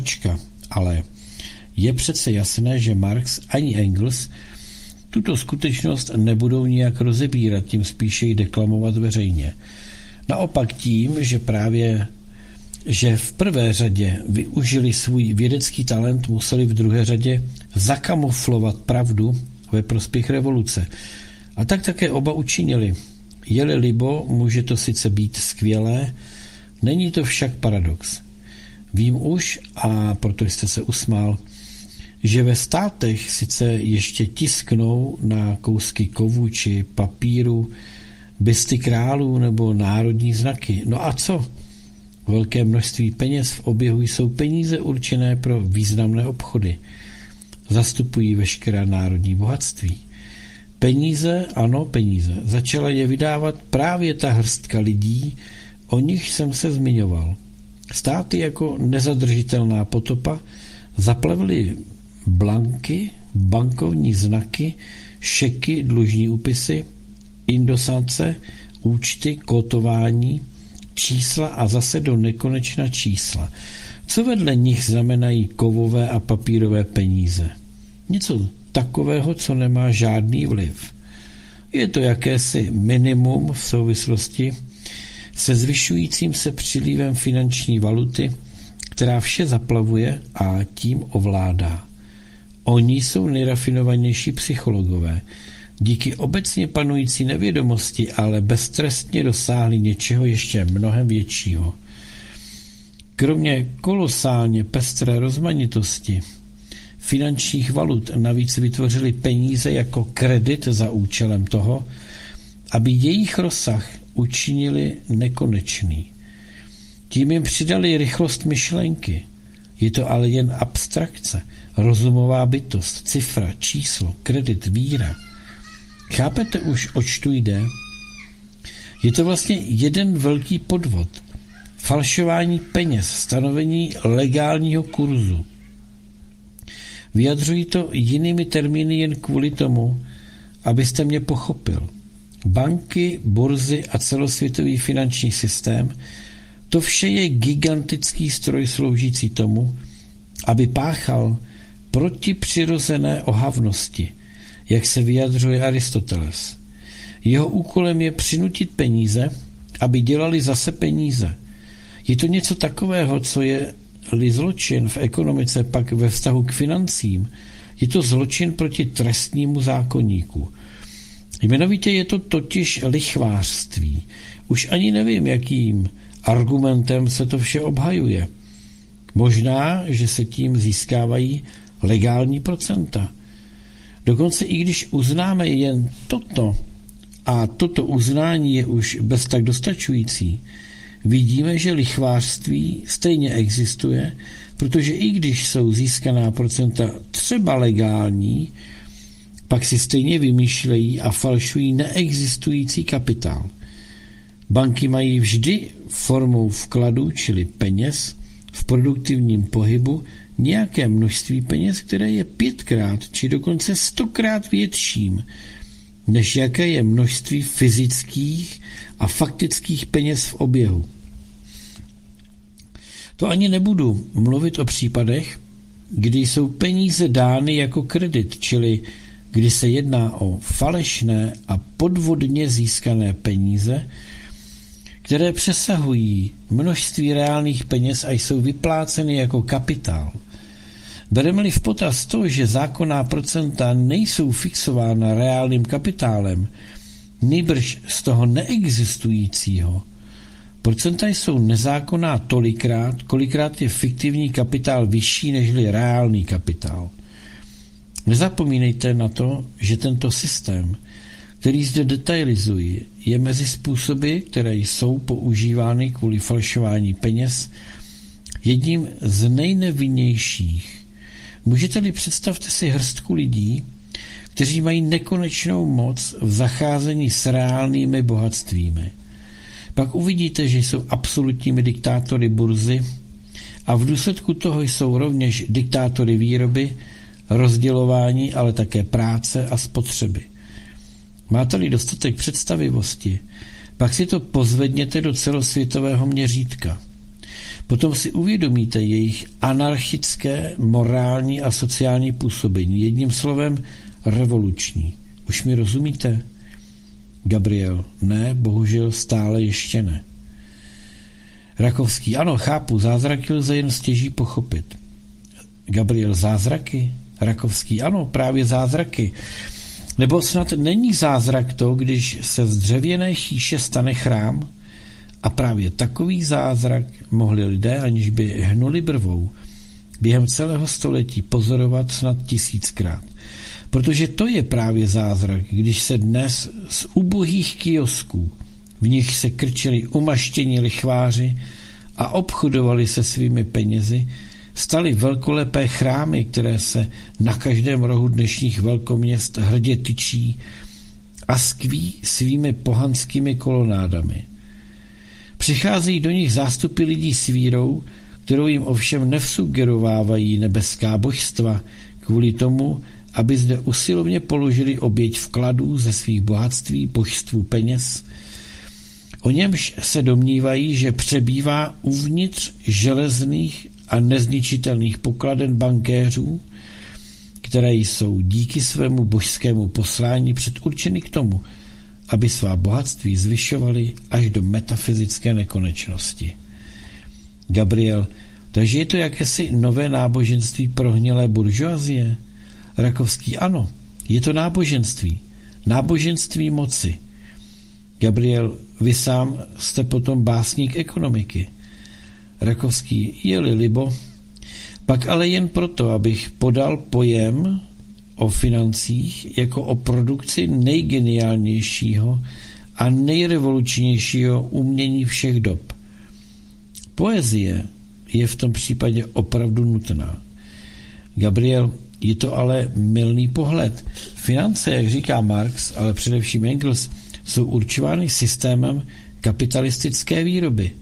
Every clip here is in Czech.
ale je přece jasné, že Marx ani Engels tuto skutečnost nebudou nijak rozebírat, tím spíše ji deklamovat veřejně. Naopak tím, že v prvé řadě využili svůj vědecký talent, museli v druhé řadě zakamuflovat pravdu ve prospěch revoluce. A tak také oba učinili. Je-li libo, může to sice být skvělé, není to však paradox. Vím už, a proto jste se usmál, že ve státech sice ještě tisknou na kousky kovu či papíru bysty králů nebo národní znaky. No a co? Velké množství peněz v oběhu jsou peníze určené pro významné obchody. Zastupují veškerá národní bohatství. Peníze, ano, peníze. Začala je vydávat právě ta hrstka lidí, o nich jsem se zmiňoval. Státy jako nezadržitelná potopa zaplavily blanky, bankovní znaky, šeky, dlužní úpisy, indosance, účty, kotování, čísla a zase do nekonečna čísla. Co vedle nich znamenají kovové a papírové peníze? Něco takového, co nemá žádný vliv. Je to jakési minimum v souvislosti se zvyšujícím se přílivem finanční valuty, která vše zaplavuje a tím ovládá. Oni jsou nejrafinovanější psychologové. Díky obecně panující nevědomosti ale beztrestně dosáhli něčeho ještě mnohem většího. Kromě kolosálně pestré rozmanitosti finančních valut navíc vytvořili peníze jako kredit za účelem toho, aby jejich rozsah učinili nekonečný. Tím jim přidali rychlost myšlenky. Je to ale jen abstrakce, rozumová bytost, cifra, číslo, kredit, víra. Chápete už, oč tu jde? Je to vlastně jeden velký podvod. Falšování peněz, stanovení legálního kurzu. Vyjadřuji to jinými termíny jen kvůli tomu, abyste mě pochopil. Banky, burzy a celosvětový finanční systém, to vše je gigantický stroj sloužící tomu, aby páchal protipřirozené ohavnosti, jak se vyjadřuje Aristoteles. Jeho úkolem je přinutit peníze, aby dělali zase peníze. Je to něco takového, co je-li zločin v ekonomice pak ve vztahu k financím, je to zločin proti trestnímu zákoníku. Jmenovitě je to totiž lichvářství. Už ani nevím, jakým argumentem se to vše obhajuje. Možná, že se tím získávají legální procenta. Dokonce i když uznáme jen toto, a toto uznání je už bez tak dostačující, vidíme, že lichvářství stejně existuje, protože i když jsou získaná procenta třeba legální, pak si stejně vymýšlejí a falšují neexistující kapitál. Banky mají vždy formou vkladu, čili peněz, v produktivním pohybu nějaké množství peněz, které je 5krát či dokonce 100krát větším, než jaké je množství fyzických a faktických peněz v oběhu. To ani nebudu mluvit o případech, kdy jsou peníze dány jako kredit, čili kdy se jedná o falešné a podvodně získané peníze, které přesahují množství reálných peněz a jsou vypláceny jako kapitál. Bereme-li v potaz to, že zákonná procenta nejsou fixována reálným kapitálem, nýbrž z toho neexistujícího, procenta jsou nezákonná tolikrát, kolikrát je fiktivní kapitál vyšší nežli reálný kapitál. Nezapomínejte na to, že tento systém, který zde detailizuji, je mezi způsoby, které jsou používány kvůli falšování peněz, jedním z nejnevinnějších. Můžete-li představte si hrstku lidí, kteří mají nekonečnou moc v zacházení s reálnými bohatstvími. Pak uvidíte, že jsou absolutními diktátory burzy a v důsledku toho jsou rovněž diktátory výroby, rozdělování, ale také práce a spotřeby. Máte-li dostatek představivosti, pak si to pozvedněte do celosvětového měřítka. potom si uvědomíte jejich anarchické, morální a sociální působení. Jedním slovem revoluční. Už mi rozumíte? Gabriel: ne, bohužel stále ještě ne. Rakovský: ano, chápu, zázraky lze jen stěží pochopit. Gabriel: zázraky? Rakovský: ano, právě zázraky. Nebo snad není zázrak to, když se z dřevěné chýše stane chrám? A právě takový zázrak mohli lidé, aniž by hnuli brvou, během celého století pozorovat snad 1000krát. Protože to je právě zázrak, když se dnes z ubohých kiosků, v nich se krčili umaštění lichváři a obchodovali se svými penězi, staly velkolepé chrámy, které se na každém rohu dnešních velkoměst hrdě tyčí a skví svými pohanskými kolonádami. Přicházejí do nich zástupy lidí s vírou, kterou jim ovšem nevsugerovávají nebeská božstva, kvůli tomu, aby zde usilovně položili oběť vkladů ze svých bohatství božstvu peněz, o němž se domnívají, že přebývá uvnitř železných a nezničitelných pokladen bankéřů, které jsou díky svému božskému poslání předurčeny k tomu, aby svá bohatství zvyšovali až do metafyzické nekonečnosti. Gabriel: takže je to jakési nové náboženství prohnilé buržoazie? Rakovský: ano, je to náboženství. Náboženství moci. Gabriel: vy sám jste potom básník ekonomiky. Rakovský: je-li libo, pak ale jen proto, abych podal pojem o financích jako o produkci nejgeniálnějšího a nejrevolučnějšího umění všech dob. Poezie je v tom případě opravdu nutná. Gabriel: je to ale mylný pohled. Finance, jak říká Marx, ale především Engels, jsou určovány systémem kapitalistické výroby.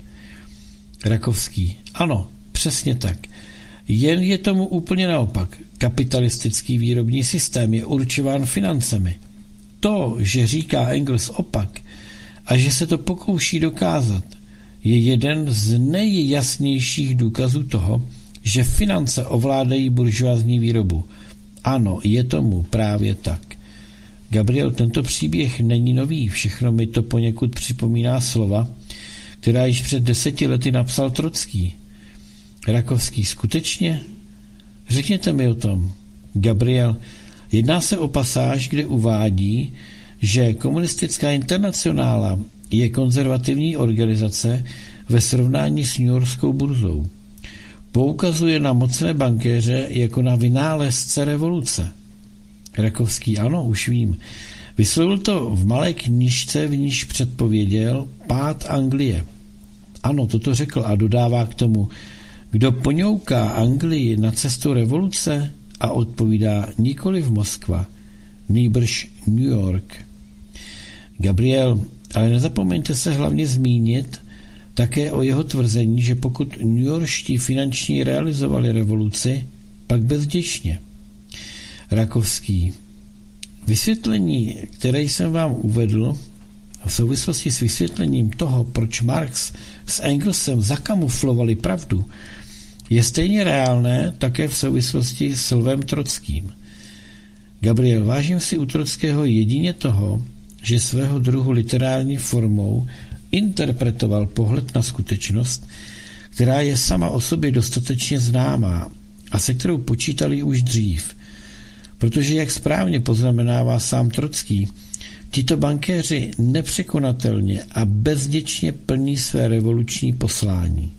Rakovský: ano, přesně tak. Jen je tomu úplně naopak. Kapitalistický výrobní systém je určován financemi. To, že říká Engels opak a že se to pokouší dokázat, je jeden z nejjasnějších důkazů toho, že finance ovládají buržoazní výrobu. Ano, je tomu právě tak. Gabriel: tento příběh není nový, všechno mi to poněkud připomíná slova, která již před 10 lety napsal Trocký. Rakovský: skutečně? Řekněte mi o tom. Gabriel: jedná se o pasáž, kde uvádí, že komunistická internacionála je konzervativní organizace ve srovnání s newyorskou burzou. Poukazuje na mocné bankéře jako na vynálezce revoluce. Rakovský: ano, už vím. Vyslovil to v malé knížce, v níž předpověděl pád Anglie. Ano, toto řekl a dodává k tomu: kdo poňouká Anglii na cestu revoluce, a odpovídá: nikoli v Moskva, nýbrž New York. Gabriel: ale nezapomeňte se hlavně zmínit také o jeho tvrzení, že pokud newyorští finanční realizovali revoluci, pak bezděčně. Rakovský: vysvětlení, které jsem vám uvedl, v souvislosti s vysvětlením toho, proč Marx s Engelsem zakamuflovali pravdu, je stejně reálné také v souvislosti s Lvem Trockým. Gabriel: vážím si u Trockého jedině toho, že svého druhu literární formou interpretoval pohled na skutečnost, která je sama o sobě dostatečně známá a se kterou počítali už dřív. Protože, jak správně poznamenává sám Trocký, tito bankéři nepřekonatelně a bezděčně plní své revoluční poslání.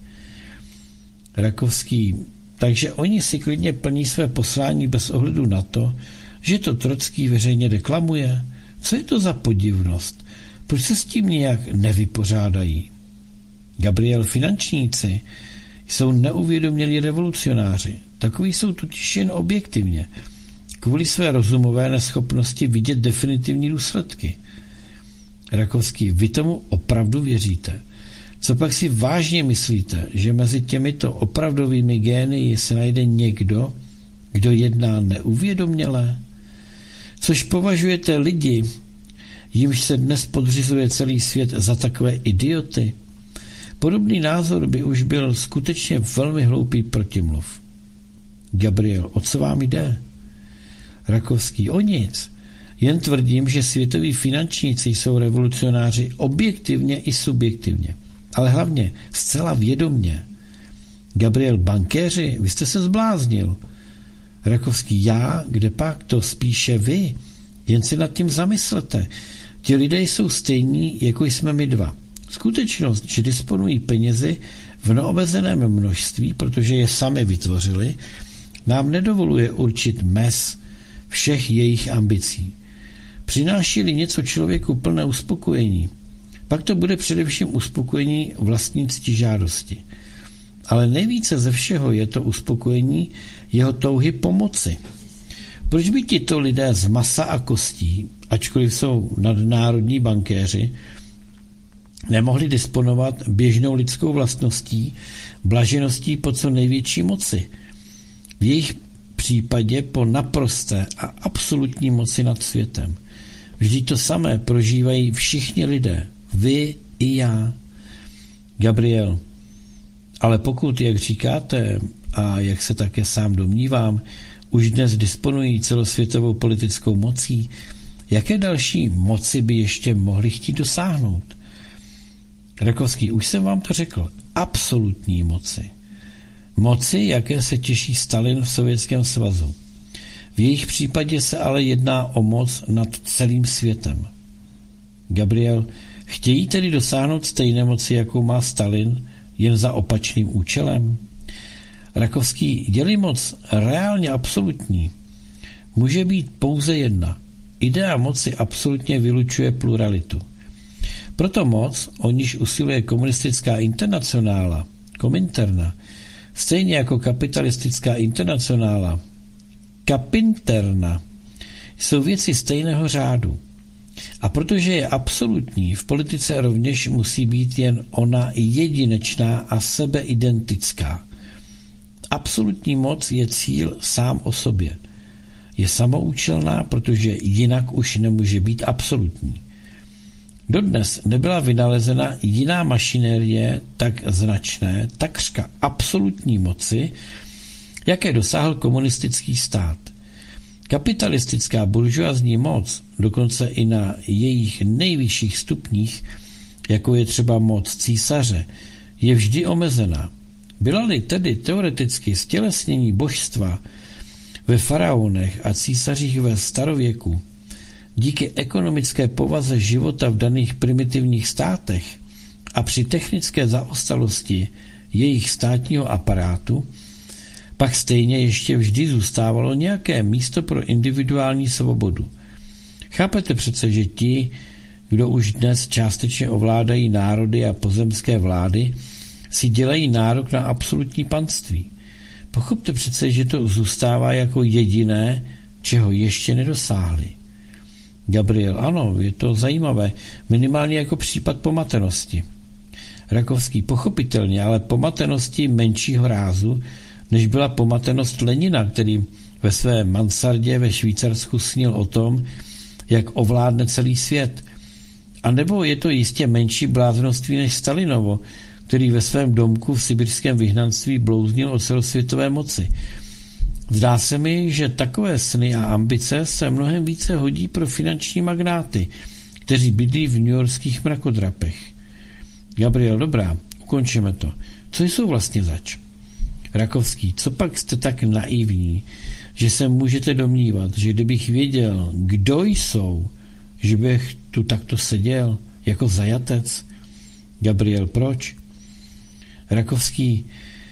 Rakovský: takže oni si klidně plní své poslání bez ohledu na to, že to Trocký veřejně deklamuje? Co je to za podivnost? Proč se s tím nějak nevypořádají? Gabriel: finančníci jsou neuvědomělí revolucionáři. Takoví jsou totiž jen objektivně, kvůli své rozumové neschopnosti vidět definitivní důsledky. Rakovský: vy tomu opravdu věříte? Co pak si vážně myslíte, že mezi těmito opravdovými génii se najde někdo, kdo jedná neuvědoměle? Což považujete lidi, jimž se dnes podřizuje celý svět, za takové idioty? Podobný názor by už byl skutečně velmi hloupý protimluv. Gabriel, o co vám jde? Rakovský, o nic. Jen tvrdím, že světoví finančníci jsou revolucionáři objektivně i subjektivně. Ale hlavně zcela vědomně. Gabriel, bankéři, vy jste se zbláznil. Rakovský, já, kde pak, to spíše vy. Jen si nad tím zamyslete. Ti lidé jsou stejní, jako jsme my dva. Skutečnost, že disponují penězi v neomezeném množství, protože je sami vytvořili, nám nedovoluje určit mez všech jejich ambicí. Přináší-li něco člověku plné uspokojení, pak to bude především uspokojení vlastní ctižádosti. Ale nejvíce ze všeho je to uspokojení jeho touhy pomoci. Proč by tito lidé z masa a kostí, ačkoliv jsou nadnárodní bankéři, nemohli disponovat běžnou lidskou vlastností, blažeností po co největší moci? V jejich případě po naprosté a absolutní moci nad světem. Vždyť to samé prožívají všichni lidé, vy i já. Gabriel, ale pokud, jak říkáte, a jak se také sám domnívám, už dnes disponují celosvětovou politickou mocí, jaké další moci by ještě mohli chtít dosáhnout? Rakovský, už jsem vám to řekl, absolutní moci. Moci, jaké se těší Stalin v Sovětském svazu. V jejich případě se ale jedná o moc nad celým světem. Gabriel, chtějí tedy dosáhnout stejné moci, jakou má Stalin, jen za opačným účelem? Rakovský, je-li moc reálně absolutní, může být pouze jedna. Idea moci absolutně vylučuje pluralitu. Proto moc, o níž usiluje komunistická internacionála, Kominterna, stejně jako kapitalistická internacionála, Kapinterna, jsou věci stejného řádu. A protože je absolutní, v politice rovněž musí být jen ona jedinečná a sebeidentická. Absolutní moc je cíl sám o sobě. Je samoučelná, protože jinak už nemůže být absolutní. Dodnes nebyla vynalezena jiná mašinérie tak značné, takřka absolutní moci, jaké dosáhl komunistický stát. Kapitalistická buržoazní moc, dokonce i na jejich nejvyšších stupních, jako je třeba moc císaře, je vždy omezená. Byla-li tedy teoreticky stělesnění božstva ve faraonech a císařích ve starověku, díky ekonomické povaze života v daných primitivních státech a při technické zaostalosti jejich státního aparátu, pak stejně ještě vždy zůstávalo nějaké místo pro individuální svobodu. Chápete přece, že ti, kdo už dnes částečně ovládají národy a pozemské vlády, si dělají nárok na absolutní panství. Pochopte přece, že to zůstává jako jediné, čeho ještě nedosáhli. Gabriel, ano, je to zajímavé, minimálně jako případ pomatenosti. Rakovský, pochopitelně, ale pomatenosti menšího rázu, než byla pomatenost Lenina, který ve své mansardě ve Švýcarsku snil o tom, jak ovládne celý svět. A nebo je to jistě menší bláznoství než Stalinovo, který ve svém domku v sibirském vyhnanství blouznil o celosvětové moci. Zdá se mi, že takové sny a ambice se mnohem více hodí pro finanční magnáty, kteří bydlí v newyorských mrakodrapech. Gabriel, dobrá, ukončíme to. Co jsou vlastně zač? Rakovský, co pak jste tak naivní, že se můžete domnívat, že kdybych věděl, kdo jsou, že bych tu takto seděl jako zajatec? Gabriel, proč? Rakovský,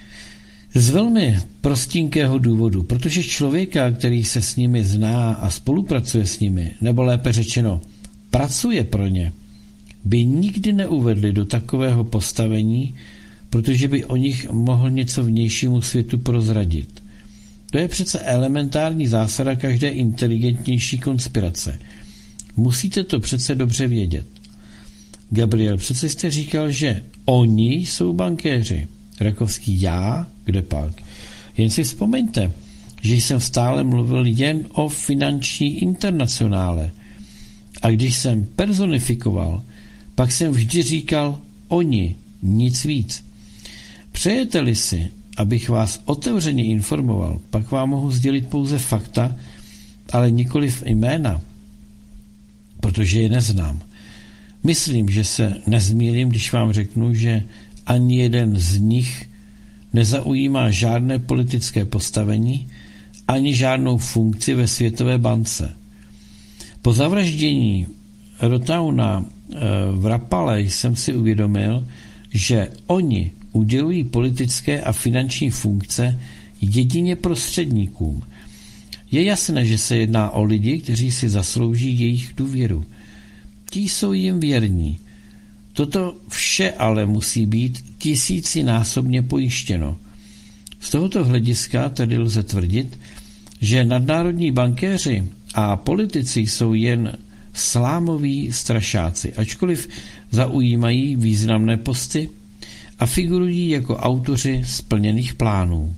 z velmi prostinkého důvodu, protože člověka, který se s nimi zná a spolupracuje s nimi, nebo lépe řečeno, pracuje pro ně, by nikdy neuvedli do takového postavení, protože by o nich mohl něco vnějšímu světu prozradit. To je přece elementární zásada každé inteligentnější konspirace. Musíte to přece dobře vědět. Gabriel, přece jste říkal, že oni jsou bankéři. Rakovský, já? Kde pak? Jen si vzpomeňte, že jsem stále mluvil jen o finanční internacionále. A když jsem personifikoval, pak jsem vždy říkal oni, Nic víc. Přejete-li si, abych vás otevřeně informoval, pak vám mohu sdělit pouze fakta, ale nikoliv jména, protože je neznám. Myslím, že se nezmýlím, když vám řeknu, že ani jeden z nich nezaujímá žádné politické postavení, ani žádnou funkci ve Světové bance. Po zavraždění Rotauna v Rapale jsem si uvědomil, že oni udělují politické a finanční funkce jedině prostředníkům. Je jasné, že se jedná o lidi, kteří si zaslouží jejich důvěru. Ti jsou jim věrní. Toto vše ale musí být tisícinásobně pojištěno. Z tohoto hlediska tedy lze tvrdit, že nadnárodní bankéři a politici jsou jen slámoví strašáci, ačkoliv zaujímají významné posty a figurují jako autoři splněných plánů.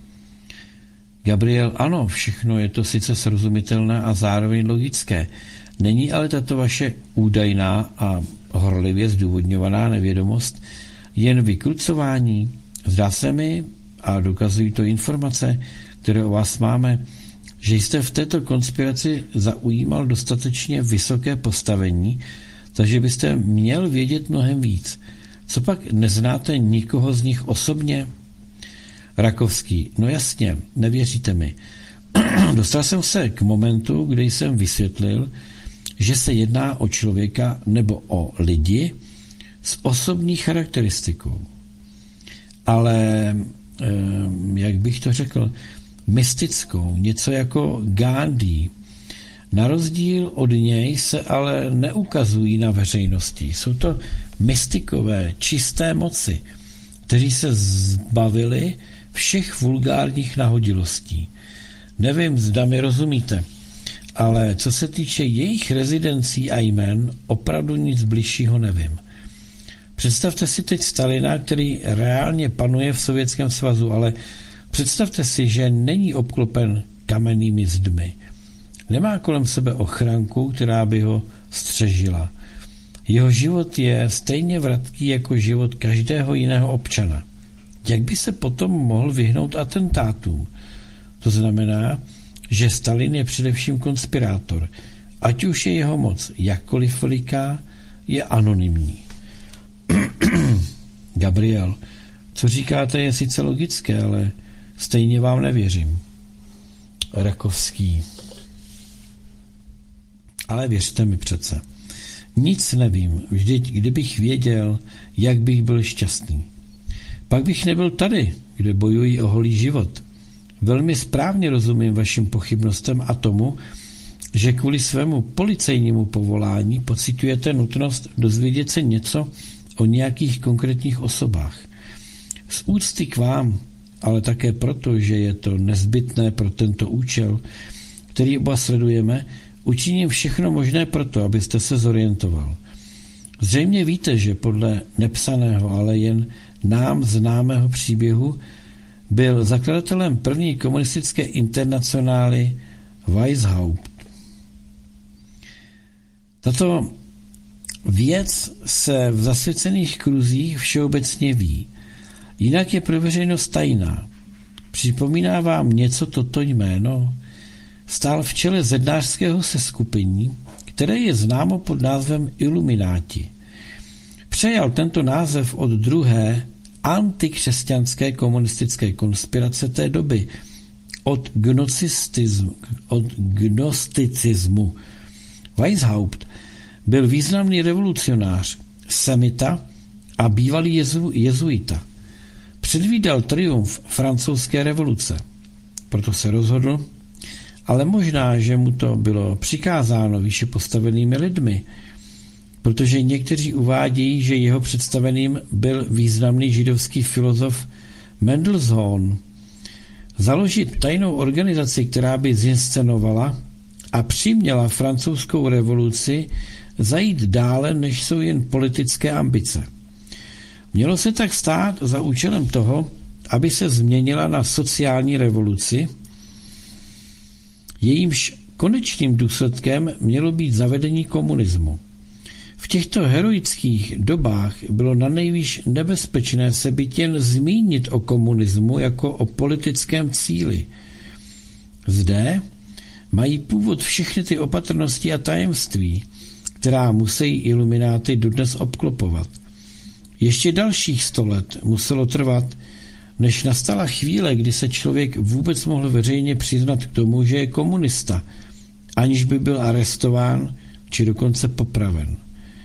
Gabriel, ano, všechno je to sice srozumitelné a zároveň logické. Není ale tato vaše údajná a horlivě zdůvodňovaná nevědomost jen vykrucování? Zdá se mi, a dokazují to informace, které o vás máme, že jste v této konspiraci zaujímal dostatečně vysoké postavení, takže byste měl vědět mnohem víc. Co pak neznáte nikoho z nich osobně? Rakovský, no jasně, nevěříte mi. Dostal jsem se k momentu, kdy jsem vysvětlil, že se jedná o člověka nebo o lidi s osobní charakteristikou. Ale, jak bych to řekl, mystickou, něco jako Gandhi. Na rozdíl od něj se ale neukazují na veřejnosti. Jsou to mystikové, čisté moci, kteří se zbavili všech vulgárních nahodilostí. Nevím, zda mi rozumíte, ale co se týče jejich rezidencí a jmen, opravdu nic bližšího nevím. Představte si teď Stalina, který reálně panuje v Sovětském svazu, ale představte si, že není obklopen kamennými zdmi. Nemá kolem sebe ochranku, která by ho střežila. Jeho život je stejně vratký jako život každého jiného občana. Jak by se potom mohl vyhnout atentátům? To znamená, že Stalin je především konspirátor. Ať už je jeho moc jakkoliv veliká, je anonymní. Gabriel, co říkáte, je sice logické, ale stejně vám nevěřím. Rakovský. Ale věřte mi přece. Nic nevím, vždyť kdybych věděl, jak bych byl šťastný. Pak bych nebyl tady, kde bojují o holý život. Velmi správně rozumím vašim pochybnostem a tomu, že kvůli svému policejnímu povolání pociťujete nutnost dozvědět se něco o nějakých konkrétních osobách. Z úcty k vám, ale také proto, že je to nezbytné pro tento účel, který oba sledujeme, učiním všechno možné proto, abyste se zorientoval. Zřejmě víte, že podle nepsaného, ale jen nám známého příběhu byl zakladatelem první komunistické internacionály Weishaupt. Tato věc se v zasvěcených kruzích všeobecně ví. Jinak je pro veřejnost tajná. Připomíná vám něco toto jméno? Stál v čele zednářského seskupení, které je známo pod názvem Ilumináti. Přejal tento název od druhé antikřesťanské komunistické konspirace té doby, od gnosticismu. Weishaupt byl významný revolucionář, semita a bývalý jezuita. Předvídal triumf francouzské revoluce. Proto se rozhodl, ale možná, že mu to bylo přikázáno výše postavenými lidmi, protože někteří uvádějí, že jeho představeným byl významný židovský filozof Mendelssohn. Založit tajnou organizaci, která by zinscenovala a přiměla francouzskou revoluci zajít dále, než jsou jen politické ambice. Mělo se tak stát za účelem toho, aby se změnila na sociální revoluci, jejímž konečným důsledkem mělo být zavedení komunismu. V těchto heroických dobách bylo nanejvýš nebezpečné se byt jen zmínit o komunismu jako o politickém cíli. Zde mají původ všechny ty opatrnosti a tajemství, která musí ilumináty dodnes obklopovat. Ještě dalších 100 let muselo trvat, než nastala chvíle, kdy se člověk vůbec mohl veřejně přiznat k tomu, že je komunista, aniž by byl arestován či dokonce popraven.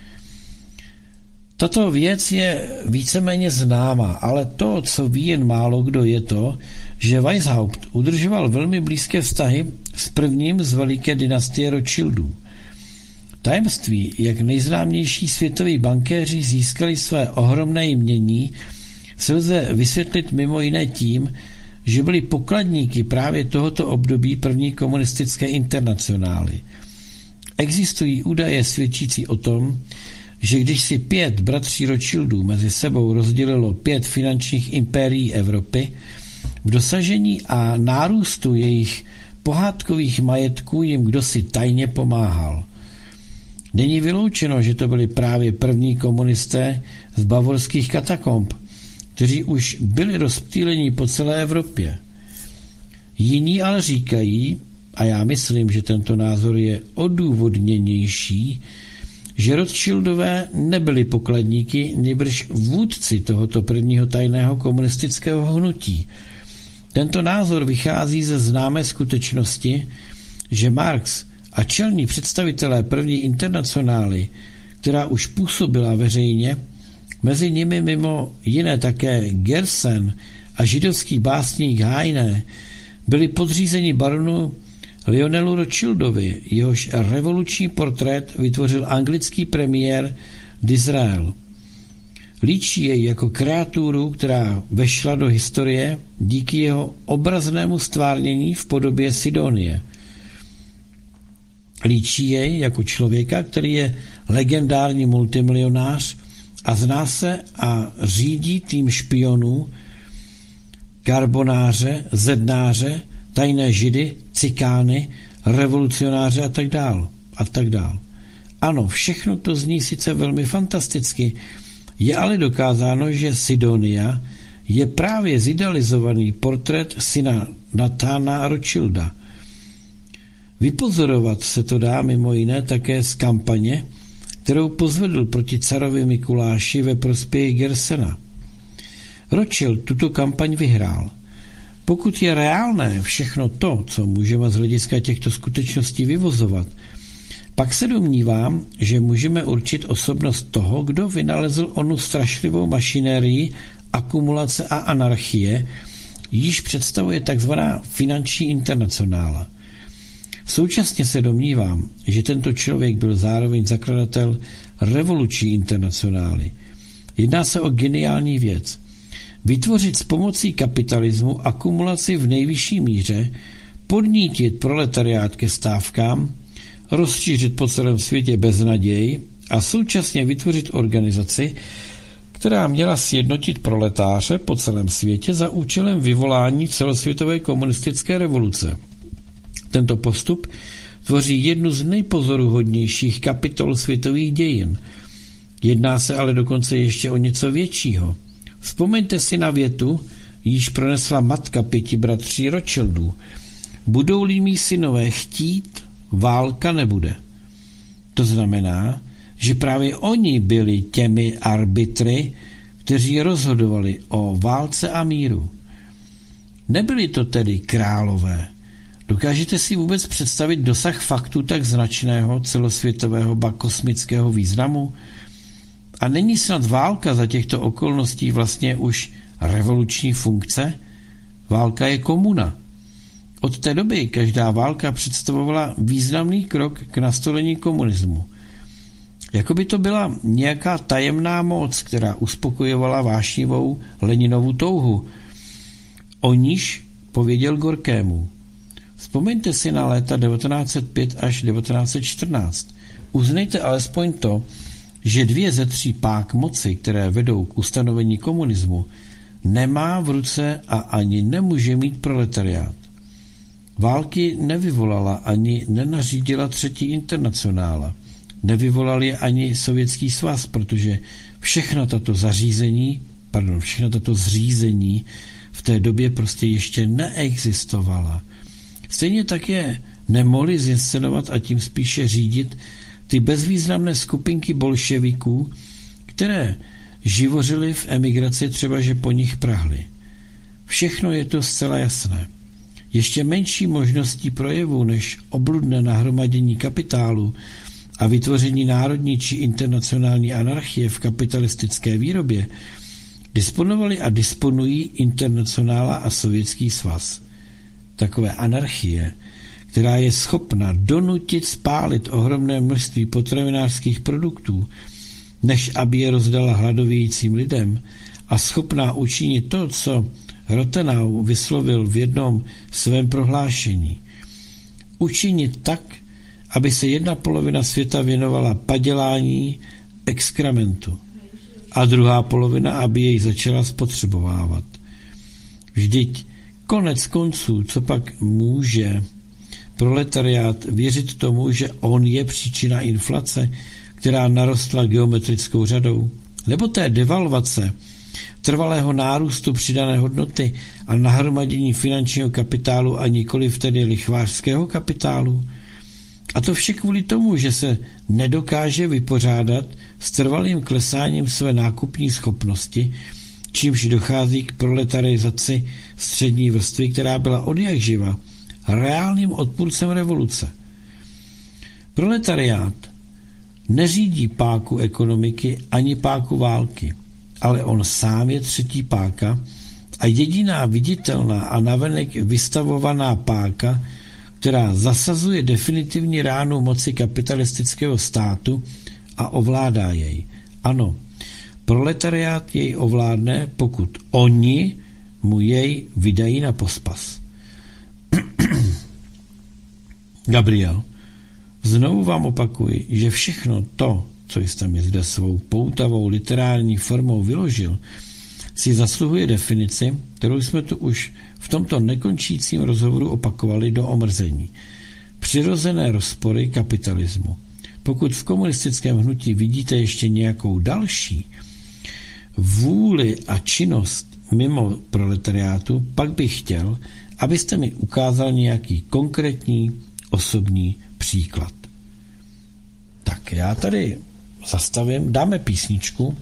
Tato věc je víceméně známá, ale to, co ví jen málo kdo, je to, že Weishaupt udržoval velmi blízké vztahy s prvním z veliké dynastie Rothschildů. Tajemství, jak nejznámější světoví bankéři získali své ohromné jmění, se lze vysvětlit mimo jiné tím, že byli pokladníky právě tohoto období první komunistické internacionály. Existují údaje svědčící o tom, že když si 5 bratří Rothschildů mezi sebou rozdělilo 5 finančních impérií Evropy, v dosažení a nárůstu jejich pohádkových majetků jim kdosi tajně pomáhal. Není vyloučeno, že to byli právě první komunisté z bavorských katakomb, kteří už byli rozptýleni po celé Evropě. Jiní ale říkají, a já myslím, že tento názor je odůvodněnější, že Rothschildové nebyli pokladníky, nýbrž vůdci tohoto prvního tajného komunistického hnutí. Tento názor vychází ze známé skutečnosti, že Marx a čelní představitelé první internacionály, která už působila veřejně, mezi nimi mimo jiné také Gersen a židovský básník Heine, byli podřízeni baronu Lionelu Rothschildovi, jehož revoluční portrét vytvořil anglický premiér Disraeli. Líčí jej jako kreaturu, která vešla do historie díky jeho obraznému stvárnění v podobě Sidonie. Líčí jej jako člověka, který je legendární multimilionář a zná se a řídí tým špionů, karbonáře, zednáře, tajné židy, cikány, revolucionáře a tak dál. Ano, všechno to zní sice velmi fantasticky, je ale dokázáno, že Sidonia je právě zidealizovaný portrét syna Nathana Rothschilda. Vypozorovat se to dá mimo jiné také z kampaně, kterou pozvedl proti carovi Mikuláši ve prospěch Gersena. Rothschild tuto kampaň vyhrál. Pokud je reálné všechno to, co můžeme z hlediska těchto skutečností vyvozovat, pak se domnívám, že můžeme určit osobnost toho, kdo vynalezl onu strašlivou mašinérii akumulace a anarchie, již představuje takzvaná finanční internacionála. Současně se domnívám, že tento člověk byl zároveň zakladatel revoluční internacionály. Jedná se o geniální věc. Vytvořit s pomocí kapitalismu akumulaci v nejvyšší míře, podnítit proletariát ke stávkám, rozšířit po celém světě beznaději a současně vytvořit organizaci, která měla sjednotit proletáře po celém světě za účelem vyvolání celosvětové komunistické revoluce. Tento postup tvoří jednu z nejpozoruhodnějších kapitol světových dějin. Jedná se ale dokonce ještě o něco většího. Vzpomeňte si na větu, již pronesla matka 5 bratří Rothschildů. Budou-li mí synové chtít, válka nebude. To znamená, že právě oni byli těmi arbitry, kteří rozhodovali o válce a míru. Nebyli to tedy králové. Dokážete si vůbec představit dosah faktu tak značného celosvětového ba kosmického významu? A není snad válka za těchto okolností vlastně už revoluční funkce? Válka je komuna. Od té doby každá válka představovala významný krok k nastolení komunismu. Jakoby to byla nějaká tajemná moc, která uspokojovala vášnivou Leninovu touhu. O níž pověděl Gorkému. Vzpomeňte si na léta 1905 až 1914. Uznejte alespoň to, že 2 ze 3 pák moci, které vedou k ustanovení komunismu, nemá v ruce a ani nemůže mít proletariát. Války nevyvolala ani nenařídila 3. internacionála. nevyvolal je ani Sovětský svaz, protože všechna tato zřízení v té době prostě ještě neexistovala. Stejně tak je nemohli zinscenovat a tím spíše řídit ty bezvýznamné skupinky bolševiků, které živořily v emigraci, třeba že po nich prahly. Všechno je to zcela jasné. Ještě menší možností projevu než obludné nahromadění kapitálu a vytvoření národní či internacionální anarchie v kapitalistické výrobě disponovali a disponují Internacionála a Sovětský svaz. Takové anarchie, která je schopna donutit spálit ohromné množství potravinářských produktů, než aby je rozdala hladovějícím lidem, a schopná učinit to, co Rothenau vyslovil v jednom svém prohlášení. Učinit tak, aby se jedna polovina světa věnovala padělání exkrementu a druhá polovina, aby jej začala spotřebovávat. Vždyť konec konců, co pak může proletariát věřit tomu, že on je příčina inflace, která narostla geometrickou řadou, nebo té devalvace, trvalého nárůstu přidané hodnoty a nahromadění finančního kapitálu a nikoliv tedy lichvářského kapitálu? A to vše kvůli tomu, že se nedokáže vypořádat s trvalým klesáním své nákupní schopnosti, čímž dochází k proletarizaci střední vrstvy, která byla odjakživa reálným odpůrcem revoluce. Proletariát neřídí páku ekonomiky ani páku války, ale on sám je třetí páka a jediná viditelná a navenek vystavovaná páka, která zasazuje definitivní ránu moci kapitalistického státu a ovládá jej. Ano, proletariát jej ovládne, pokud oni mu jej vydají na pospas. Gabriel, znovu vám opakuji, že všechno to, co jste mi zde svou poutavou literární formou vyložil, si zasluhuje definici, kterou jsme tu už v tomto nekončícím rozhovoru opakovali do omrzení. Přirozené rozpory kapitalismu. Pokud v komunistickém hnutí vidíte ještě nějakou další vůli a činnost mimo proletariátu, pak bych chtěl, abyste mi ukázal nějaký konkrétní osobní příklad. Tak já tady zastavím, dáme písničku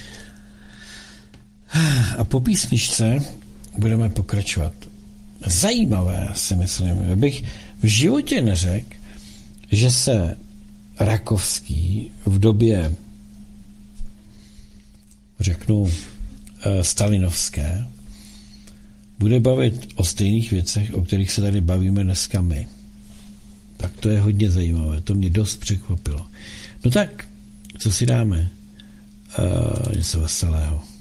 a po písničce budeme pokračovat. Zajímavé, si myslím, bych v životě neřekl, že se Rakovský v době, řeknu, stalinovské, bude bavit o stejných věcech, o kterých se tady bavíme dneska my. Tak to je hodně zajímavé, to mě dost překvapilo. No tak, co si dáme? Něco veselého.